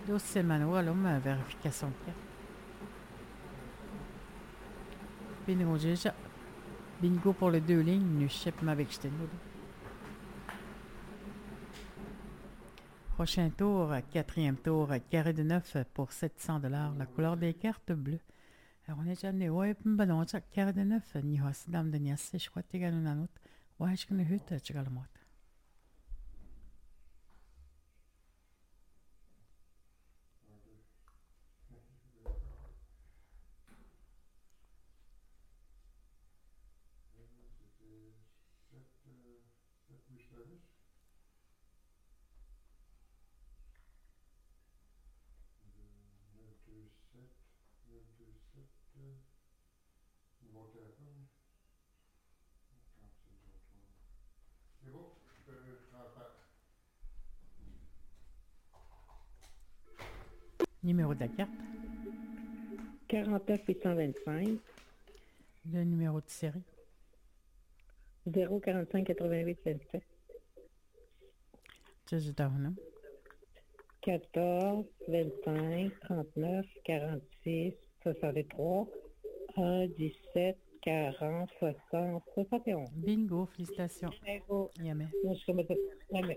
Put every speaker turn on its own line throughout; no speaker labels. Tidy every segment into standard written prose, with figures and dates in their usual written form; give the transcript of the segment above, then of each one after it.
12 manual vérification de carte. Bingo déjà. Bingo pour les deux lignes. Nous chip avec Steno. Prochain tour, quatrième tour, carré de 9 pour 700 $. La couleur des cartes bleues. Alors on est déjà né. Ouais, ben non, carré de 9. Ni hossi dame de niasse. Je crois que t'es gagné une autre. Ouais, je connais hut, tu gagnes le mot. Numéro de la carte.
49 825.
Le numéro de série.
045 88 27.
Je t'en
14 25 39 46 63 1 17 40 60 71.
Bingo, félicitations.
Bingo.
Yamé.
Yamé.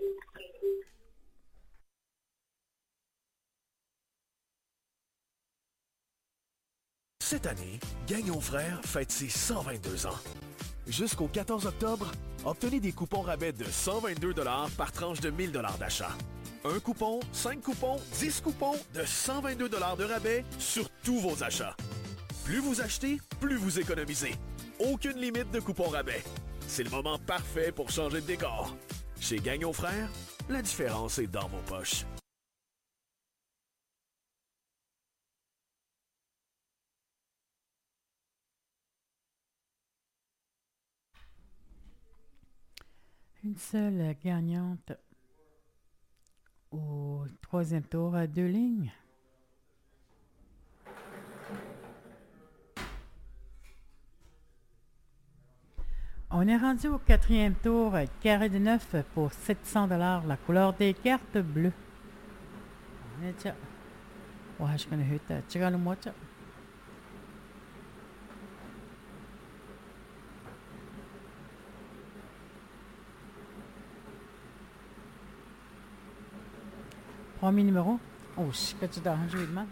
Cette année, Gagnon Frères fête ses 122 ans. Jusqu'au 14 octobre, obtenez des coupons rabais de 122 $ par tranche de 1 000 $ d'achat. Un coupon, 5 coupons, 10 coupons de 122 $ de rabais sur tous vos achats. Plus vous achetez, plus vous économisez. Aucune limite de coupons rabais. C'est le moment parfait pour changer de décor. Chez Gagnon Frères, la différence est dans vos poches.
Une seule gagnante au troisième tour à 2 lignes. On est rendu au quatrième tour, carré de 9 pour 700 $. La couleur des cartes bleues. On est déjà. Ouais, je connais hut. Tu gagnes le mot. Premier numéro. Oh, je sais que tu dois jouer de mal.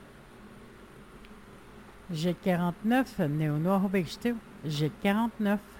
J'ai 49, né au noir au J'ai 49.